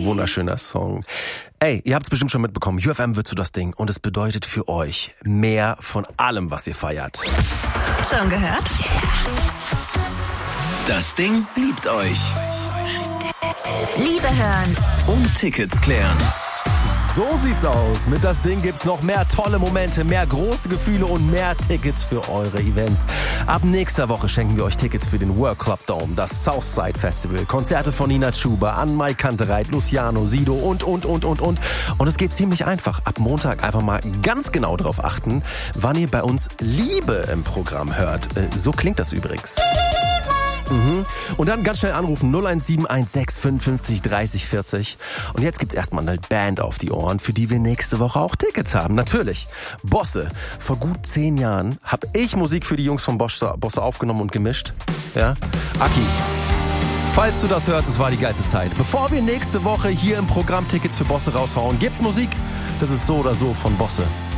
wunderschöner Song. Ey, ihr habt es bestimmt schon mitbekommen, UFM wird so das Ding und es bedeutet für euch mehr von allem, was ihr feiert. Schon gehört? Das Ding liebt euch. Liebe hören. Und Tickets klären. So sieht's aus. Mit das Ding gibt's noch mehr tolle Momente, mehr große Gefühle und mehr Tickets für eure Events. Ab nächster Woche schenken wir euch Tickets für den World Club Dome, das Southside Festival, Konzerte von Nina Chuba, Ann-Mai Kantereit, Luciano, Sido und. Und es geht ziemlich einfach. Ab Montag einfach mal ganz genau drauf achten, wann ihr bei uns Liebe im Programm hört. So klingt das übrigens. Und dann ganz schnell anrufen 01716 55 30 40. Und jetzt gibt's erstmal eine Band auf die Ohren, für die wir nächste Woche auch Tickets haben. Natürlich. Bosse. Vor gut 10 Jahren habe ich Musik für die Jungs von Bosse aufgenommen und gemischt. Ja. Aki, falls du das hörst, es war die geilste Zeit. Bevor wir nächste Woche hier im Programm Tickets für Bosse raushauen, gibt's Musik. Das ist so oder so von Bosse.